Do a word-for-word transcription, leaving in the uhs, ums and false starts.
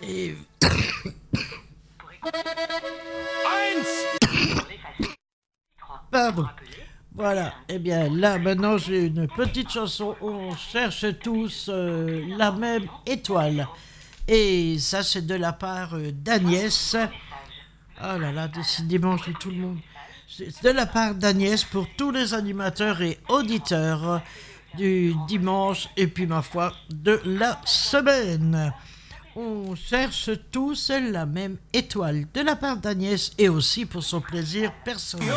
Et pardon. Voilà, eh bien là maintenant j'ai une petite chanson où on cherche tous euh, la même étoile. Et ça c'est de la part euh, d'Agnès. Oh là là, décidément j'ai tout le monde. C'est de la part d'Agnès pour tous les animateurs et auditeurs du dimanche et puis ma foi de la semaine. On cherche tous la même étoile de la part d'Agnès et aussi pour son plaisir personnel.